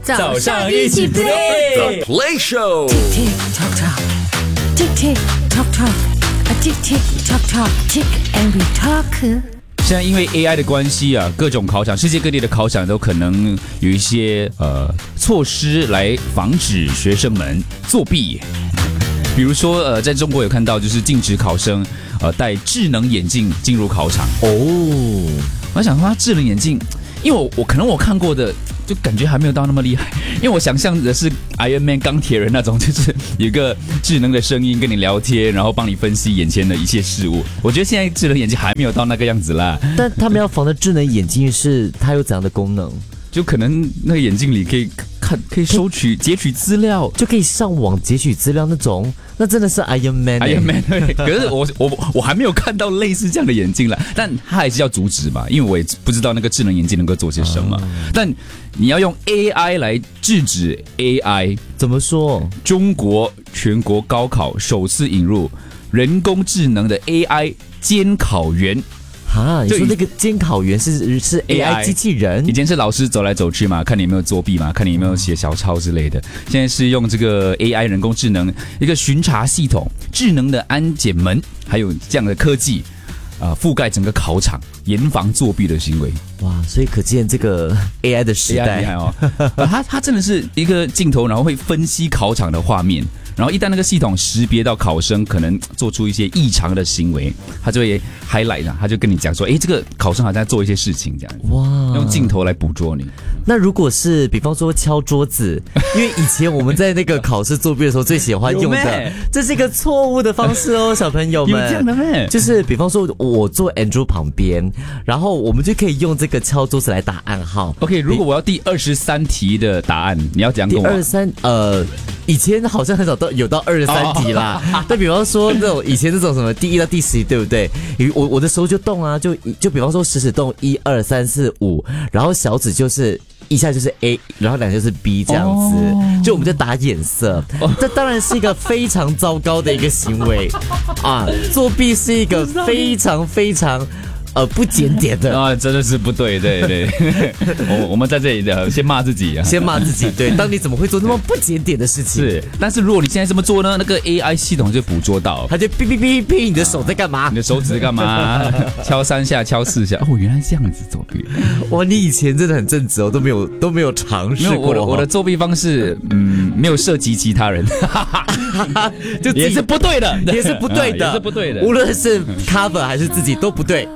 早上一起 play The Play Show。 Tick tock tock, tick tick tock tock, a tick tick tock tock, tick and we talk. 现在因为 AI 的关系啊，各种考场，世界各地的考场都可能有一些措施来防止学生们作弊。比如说在中国有看到就是禁止考生戴智能眼镜进入考场。我想说智能眼镜，因为我可能我看过的就感觉还没有到那么厉害，因为我想象的是 Iron Man 钢铁人那种，就是有一个智能的声音跟你聊天，然后帮你分析眼前的一切事物。我觉得现在智能眼镜还没有到那个样子啦。 但他们要防的智能眼镜是它有怎样的功能？ 就可能那个眼镜里可以可以截取资料， 就可以上网截取资料那种，那真的是 Iron Man。Iron Man 对，可是我还没有看到类似这样的眼镜啦，但他还是要阻止嘛，因为我也不知道那个智能眼镜能够做些什么。但你要用 AI 来制止 AI， 怎么说？ 中国全国高考首次引入人工智能的 AI 监考员。 你说那个监考员是 AI 机器人？ 以前是老师走来走去嘛，看你有没有作弊嘛，看你有没有写小抄之类的。现在是用这个 AI 人工智能一个巡查系统、智能的安检门，还有这样的科技，覆盖整个考场，严防作弊的行为。 哇，所以可见这个 AI 的时代 AI 厉害哦。它真的是一个镜头，然后会分析考场的画面。然后一旦那个系统识别到考生可能做出一些异常的行为，他就会 highlight， 他就跟你讲说，这个考生好像在做一些事情这样。哇，用镜头来捕捉你。 那如果是比方说敲桌子，因为以前我们在那个考试作弊的时候最喜欢用的，这是一个错误的方式哦，小朋友们。 有这样的咩？ 就是比方说我坐 Andrew 旁边，然后我们就可以用这个敲桌子来打暗号。 OK， 如果我要第23题的答案，你要怎样跟我？ 第23以前好像很少都有到23题啦。但比方说那种以前这种什么第1到第10题，对不对？我的手就动啊，就比方说食指动1、2、3、4、5，然后小指就是一下就是 A， 然后两下就是 B 这样子，就我们就打眼色。这当然是一个非常糟糕的一个行为啊！作弊是一个非常非常不检点的啊，真的是不对，对。我们在这里的先骂自己啊， 先骂自己。对，当你怎么会做那么不检点的事情？ 是，但是如果你现在这么做呢，那个 AI 系统就捕捉到， 它就哔哔哔哔，你的手在干嘛？ 你的手指在干嘛？敲3下，敲4下。原来这样子作弊。 哇，你以前真的很正直哦，都没有尝试过。 我的作弊方式，没有涉及其他人， 就也是不对的， 也是不对的， 也是不对的。 无论是 cover 还是自己都不对。